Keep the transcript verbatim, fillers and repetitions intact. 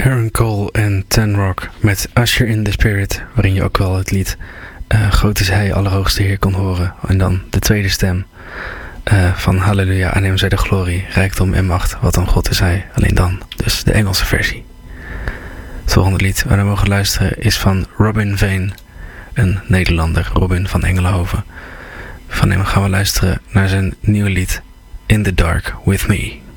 Aaron Cole en Ten Rock met Usher in the Spirit, waarin je ook wel het lied uh, Groot is Hij, Allerhoogste Heer kon horen. En dan de tweede stem uh, van Halleluja, aan hem zij de glorie, rijkdom en macht, wat een God is Hij. Alleen dan, dus de Engelse versie. Het volgende lied waar we mogen luisteren is van Robin Vane, een Nederlander, Robin van Engelenhoven. Van hem gaan we luisteren naar zijn nieuwe lied In the Dark With Me.